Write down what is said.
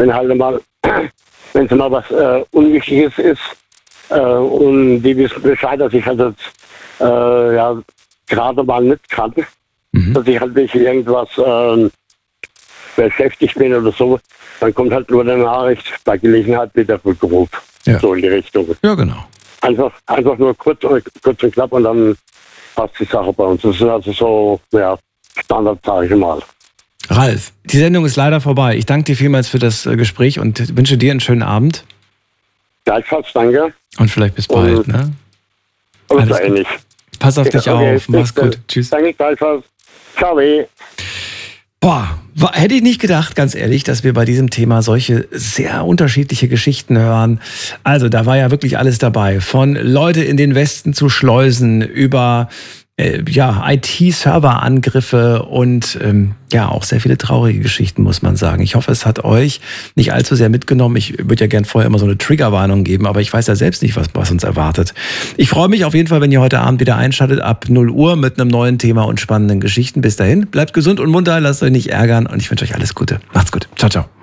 wenn halt mal, wenn es mal was Unwichtiges ist und die wissen Bescheid, dass ich halt jetzt gerade mal nicht kann, dass ich halt nicht irgendwas beschäftigt bin oder so, dann kommt halt nur eine Nachricht, bei Gelegenheit wird der Rückruf. Ja. So in die Richtung. Ja, genau. Einfach nur kurz und knapp und dann passt die Sache bei uns. Das ist also so, Standard, sage ich mal. Ralf, die Sendung ist leider vorbei. Ich danke dir vielmals für das Gespräch und wünsche dir einen schönen Abend. Gleichfalls, danke. Und vielleicht bis bald, ne? Alles ähnlich. Pass auf dich auf. Mach's gut. Tschüss. Danke, gleichfalls. Ciao. Boah, hätte ich nicht gedacht, ganz ehrlich, dass wir bei diesem Thema solche sehr unterschiedliche Geschichten hören. Also da war ja wirklich alles dabei. Von Leute in den Westen zu schleusen, über IT-Server-Angriffe und auch sehr viele traurige Geschichten, muss man sagen. Ich hoffe, es hat euch nicht allzu sehr mitgenommen. Ich würde ja gern vorher immer so eine Triggerwarnung geben, aber ich weiß ja selbst nicht, was uns erwartet. Ich freue mich auf jeden Fall, wenn ihr heute Abend wieder einschaltet, ab 0 Uhr mit einem neuen Thema und spannenden Geschichten. Bis dahin, bleibt gesund und munter, lasst euch nicht ärgern und ich wünsche euch alles Gute. Macht's gut. Ciao, ciao.